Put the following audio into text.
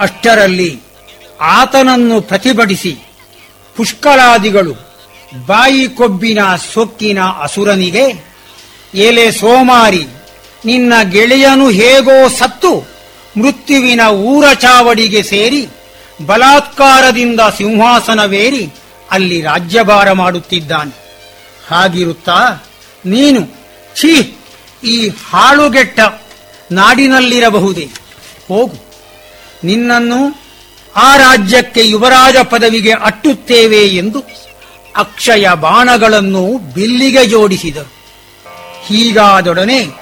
ಅಷ್ಟರಲ್ಲಿ ಆತನನ್ನು ಪ್ರತಿಭಟಿಸಿ ಪುಷ್ಕರಾದಿಗಳು ಬಾಯಿ ಕೊಬ್ಬಿನ ಸೊಕ್ಕಿನ ಅಸುರನಿಗೆ, ಎಲೆ ಸೋಮಾರಿ, ನಿನ್ನ ಗೆಳೆಯನು ಹೇಗೋ ಸತ್ತು ಮೃತ್ಯುವಿನ ಊರ ಚಾವಡಿಗೆ ಸೇರಿ ಬಲಾತ್ಕಾರದಿಂದ ಸಿಂಹಾಸನವೇರಿ ಅಲ್ಲಿ ರಾಜ್ಯಭಾರ ಮಾಡುತ್ತಿದ್ದಾನೆ. ಹಾಗಿರುತ್ತಾ ನೀನು ಛೀ, ಈ ಹಾಳುಗೆಟ್ಟ ನಾಡಿನಲ್ಲಿರಬಹುದೇ? ಹೋಗು, ನಿನ್ನನ್ನು ಆ ರಾಜ್ಯಕ್ಕೆ ಯುವರಾಜ ಪದವಿಗೆ ಅಟ್ಟುತ್ತೇವೆ ಎಂದು ಅಕ್ಷಯ ಬಾಣಗಳನ್ನು ಬಿಲ್ಲಿಗೆ ಜೋಡಿಸಿದರು. ಹೀಗಾದೊಡನೆ